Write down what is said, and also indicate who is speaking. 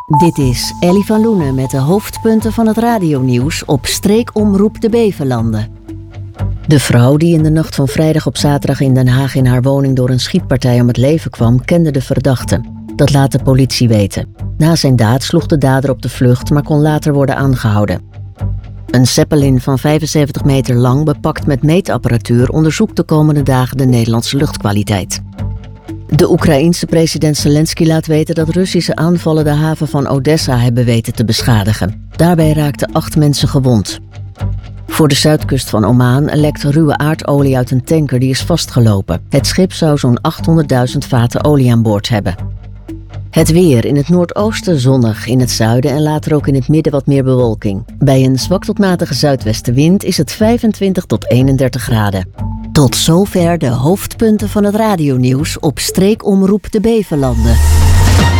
Speaker 1: Dit is Ellie van Loenen met de hoofdpunten van het radionieuws op streekomroep de Bevelanden. De vrouw die in de nacht van vrijdag op zaterdag in Den Haag in haar woning door een schietpartij om het leven kwam, kende de verdachte. Dat laat de politie weten. Na zijn daad sloeg de dader op de vlucht, maar kon later worden aangehouden. Een Zeppelin van 75 meter lang, bepakt met meetapparatuur, onderzoekt de komende dagen de Nederlandse luchtkwaliteit. De Oekraïense president Zelensky laat weten dat Russische aanvallen de haven van Odessa hebben weten te beschadigen. Daarbij raakten 8 mensen gewond. Voor de zuidkust van Oman lekt ruwe aardolie uit een tanker die is vastgelopen. Het schip zou zo'n 800.000 vaten olie aan boord hebben. Het weer: in het noordoosten zonnig, in het zuiden en later ook in het midden wat meer bewolking. Bij een zwak tot matige zuidwestenwind is het 25 tot 31 graden. Tot zover de hoofdpunten van het radionieuws op streekomroep de Bevelanden.